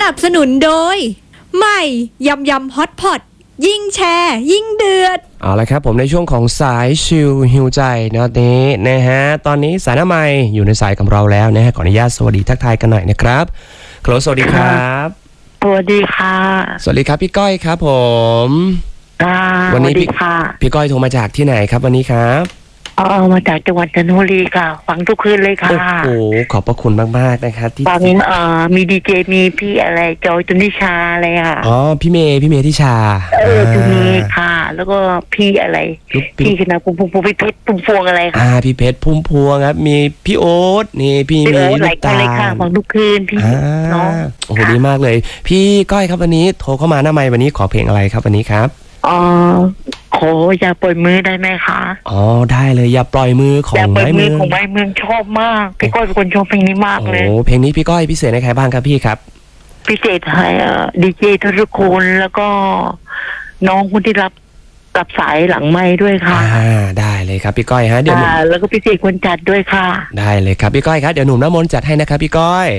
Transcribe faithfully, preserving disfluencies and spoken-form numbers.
นับสนุนโดยใหม่ยำยำฮอตพอตยิ่งแชร์ยิ่งเดือดเอาละครับผมในช่วงของสายชิลฮิวใจนะนี้นะฮะตอนนี้สายหน้าไมค์อยู่ในสายกับเราแล้วนะฮะขออนุญาตสวัสดีทักทายกันหน่อยนะครับฮัลโหลสวัสดีครับสวัสดีค่ะสวัสดีครับพี่ก้อยครับผมวันนี้พี่ค่ะพี่ก้อยโทรมาจากที่ไหนครับวันนี้ครับอ๋อมาจากจังหวัดจันทบุรีค่ะฟังทุกคืนเลยค่ะโอ้โหขอบพระคุณมากๆนะครับที่ฟังเอ่อมีดีเจมีพี่อะไรจอยตุนิชาอะไรค่ะอ๋อพี่เมย์พี่เมย์ทิชาเออตุนีค่ะแล้วก็พี่อะไรพี่คณะพุ่มพวงพี่เพชรพุ่มพวงอะไรค่ะอ่าพี่เพชรพุ่มพวงครับมีพี่โอ๊ตนี่พี่มีหลายคนเลยค่ะฟังทุกคืนพี่น้องโอ้โหดีมากเลยพี่ก้อยครับวันนี้โทรเข้ามาหน้าไมค์วันนี้ขอเพลงอะไรครับวันนี้ครับอ๋อขออย่าปล่อยมือได้ไหมคะอ๋อได้เลยอย่าปล่อยมือของไม้เมืองของไม้เมืองชอบมากพี่ก้อยเป็นคนชอบเพลงนี้มากเลยโอ้เพลงนี้พี่ก้อยพิเศษให้ใครบ้างครับพี่ครับพิเศษให้ดีเจทุกคนแล้วก็น้องคนที่รับกับสายหลังไม้ด้วยค่ะอ่าได้เลยครับพี่ก้อยฮะเดี๋ยวแล้วก็พิเศษคนจัดด้วยค่ะได้เลยครับพี่ก้อยครับเดี๋ยวหนุ่มน้ำมนต์จัดให้นะครับพี่ก้อย